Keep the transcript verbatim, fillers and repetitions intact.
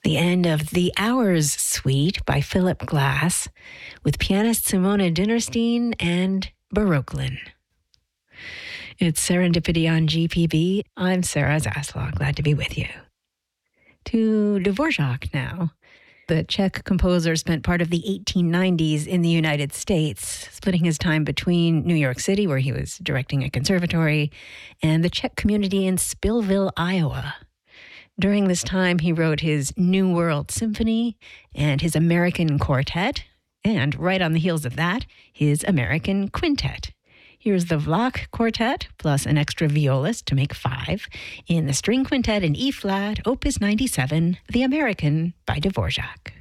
The end of The Hours Suite by Philip Glass with pianist Simona Dinnerstein and Baroquelin. It's Serendipity on G P B. I'm Sarah Zaslow. Glad to be with you. To Dvorak now. The Czech composer spent part of the eighteen nineties in the United States, splitting his time between New York City, where he was directing a conservatory, and the Czech community in Spillville, Iowa. During this time, he wrote his New World Symphony and his American Quartet, and right on the heels of that, his American Quintet. Here's the Vlach Quartet, plus an extra violist to make five, in the String Quintet in E-flat, Opus ninety-seven, The American by Dvorak.